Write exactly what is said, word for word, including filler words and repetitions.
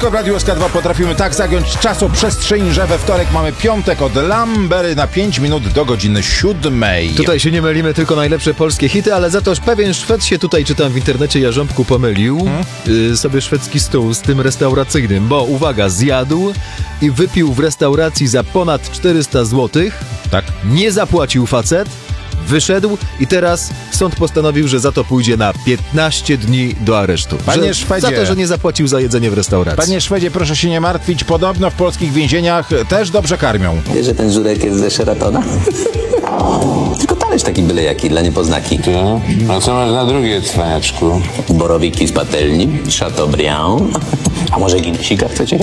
Tylko w Radiu S K dwa potrafimy tak zagiąć czasoprzestrzeń, że we wtorek mamy piątek od Lambery na pięć minut do godziny siódmej. Tutaj się nie mylimy, tylko najlepsze polskie hity, ale za to pewien Szwed się tutaj, czytam w internecie, Jarząbku, pomylił hmm? y, sobie szwedzki stół z tym restauracyjnym, bo uwaga, zjadł i wypił w restauracji za ponad czterysta złotych. Tak. Nie zapłacił facet. Wyszedł i teraz sąd postanowił, że za to pójdzie na piętnaście dni do aresztu. Panie że, Szwedzie, za to, że nie zapłacił za jedzenie w restauracji. Panie Szwedzie, proszę się nie martwić. Podobno w polskich więzieniach też dobrze karmią. Wiesz, że ten żurek jest ze Sheratona? Tylko talerz taki byle jaki, dla niepoznaki. To? A co masz na drugie, cwaniaczku? Borowiki z patelni, Chateaubriand. A może Guinnessika chcecie?